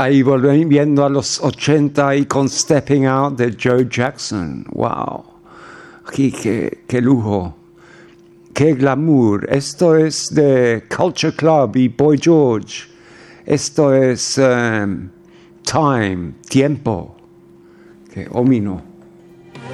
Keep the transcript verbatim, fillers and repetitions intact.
ahí volviendo a los ochenta y con Stepping Out de Joe Jackson. ¡Wow! Aquí, qué, qué lujo. ¡Qué glamour! Esto es de Culture Club y Boy George. Esto es um, Time, Tiempo. ¡Qué omino!